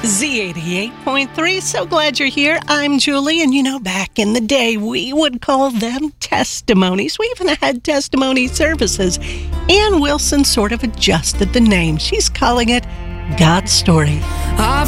Z88.3, so glad you're here. I'm Julie, and back in the day, we would call them testimonies. We even had testimony services. Ann Wilson sort of adjusted the name. She's calling it God's Story.